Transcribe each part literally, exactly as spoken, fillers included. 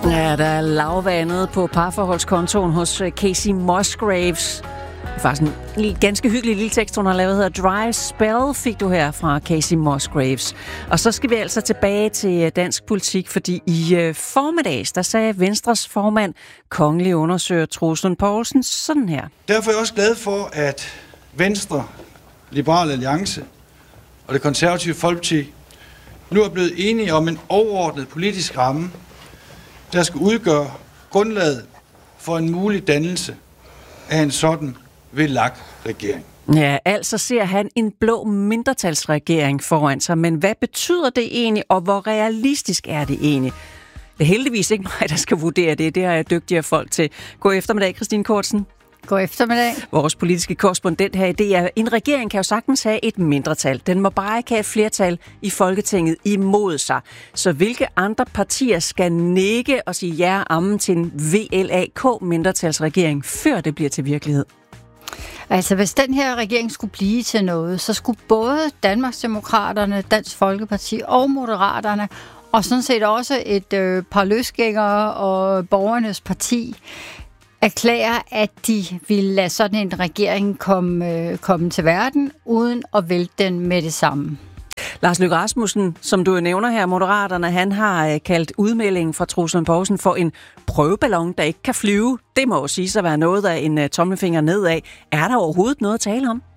Ja, der er lavvandet på parforholdskontoen hos Kacey Musgraves. Det er faktisk en ganske hyggelig lille tekst, hun har lavet, hedder Dry Spell, fik du her fra Kacey Musgraves. Og så skal vi altså tilbage til dansk politik, fordi i formiddags, der sagde Venstres formand, kongelig undersøger Troels Lund Poulsen, sådan her. Derfor er jeg også glad for, at Venstre, Liberal Alliance og det konservative Folkeparti nu er blevet enige om en overordnet politisk ramme, der skal udgøre grundlaget for en mulig dannelse af en sådan V L A K-regering. Ja, altså ser han en blå mindretalsregering foran sig, men hvad betyder det egentlig, og hvor realistisk er det egentlig? Det er heldigvis ikke mig, der skal vurdere det. Det har jeg dygtigere folk til. God eftermiddag, Christine Kortsen. God eftermiddag. Vores politiske korrespondent her i D R. En regering kan jo sagtens have et mindretal. Den må bare ikke have et flertal i Folketinget imod sig. Så hvilke andre partier skal nikke og sige ja og amen til en V L A K-mindretalsregering, før det bliver til virkelighed? Altså, hvis den her regering skulle blive til noget, så skulle både Danmarksdemokraterne, Dansk Folkeparti og Moderaterne, og sådan set også et øh, par løsgængere og Borgernes Parti, erklære, at de ville lade sådan en regering komme, øh, komme til verden, uden at vælte den med det samme. Lars Løkke Rasmussen, som du nævner her, Moderaterne, han har kaldt udmeldingen fra Troels Lund Poulsen for en prøveballon, der ikke kan flyve. Det må jo sige at være noget af en tommelfinger nedad. Er der overhovedet noget at tale om?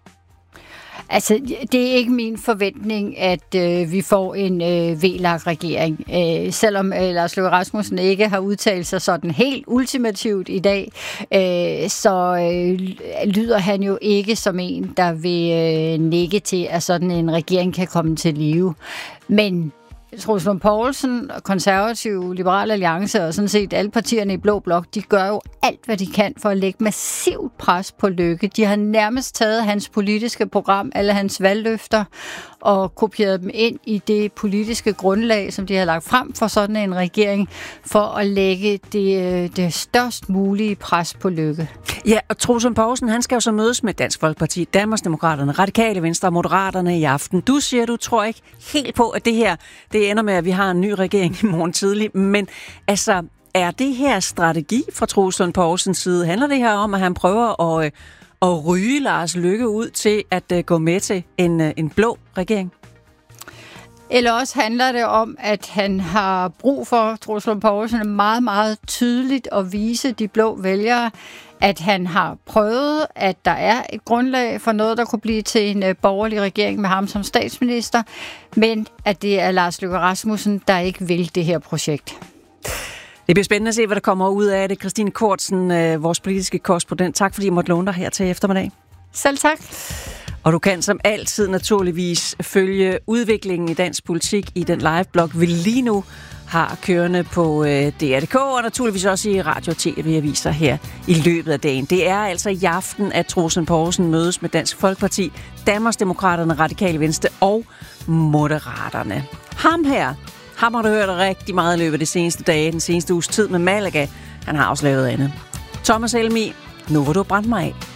Altså, det er ikke min forventning, at øh, vi får en øh, V L A K-regering. Øh, selvom øh, Lars Løkke Rasmussen ikke har udtalt sig sådan helt ultimativt i dag, øh, så øh, lyder han jo ikke som en, der vil øh, nikke til, at sådan en regering kan komme til live. Men Troels Lund Poulsen, Konservative, Liberal Alliance og sådan set alle partierne i Blå Blok, de gør jo alt, hvad de kan for at lægge massivt pres på Løkke. De har nærmest taget hans politiske program, alle hans valgløfter, og kopieret dem ind i det politiske grundlag, som de har lagt frem for sådan en regering, for at lægge det, det størst mulige pres på Løkke. Ja, og Troels Lund Poulsen, han skal jo så mødes med Dansk Folkeparti, Danmarksdemokraterne, Radikale Venstre og Moderaterne i aften. Du siger, du tror ikke helt på, at det her det ender med, at vi har en ny regering i morgen tidlig, men altså, er det her strategi fra Troels Lund Poulsens side? Handler det her om, at han prøver at, at ryge Lars Løkke ud til at gå med til en, en blå regering? Eller også handler det om, at han har brug for, Troels Lund Poulsen, meget, meget tydeligt at vise de blå vælgere, at han har prøvet, at der er et grundlag for noget, der kunne blive til en borgerlig regering med ham som statsminister, men at det er Lars Løkke Rasmussen, der ikke vil det her projekt. Det bliver spændende at se, hvad der kommer ud af det. Christine Kortsen, vores politiske korrespondent. Tak fordi jeg måtte låne dig her til eftermiddag. Selv tak. Og du kan som altid naturligvis følge udviklingen i dansk politik i den live-blog, vi lige nu har kørende på D R punktum d k og naturligvis også i radio- og tv-aviser her i løbet af dagen. Det er altså i aften, at Troels Lund Poulsen mødes med Dansk Folkeparti, Danmarksdemokraterne, Radikale Venstre og Moderaterne. Ham her, ham har du hørt rigtig meget i løbet af de seneste dage, den seneste uges tid med Malaga. Han har også lavet andet. Thomas Helmig, nu hvor du brændt mig af.